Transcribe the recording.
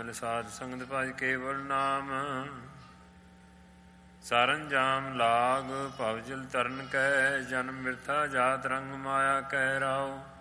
ਮਲ ਸਾਧ ਸੰਗਤ ਭਜ ਕੇਵਲ ਨਾਮ। ਸਰੰਜਾਮ ਲਾਗ ਭਵਜਲ ਤਰਨ ਕੈ ਜਨਮ ਮਿਰਥਾ ਜਾਤ ਰੰਗ ਮਾਇਆ ਕਹਿ ਰਾਓ।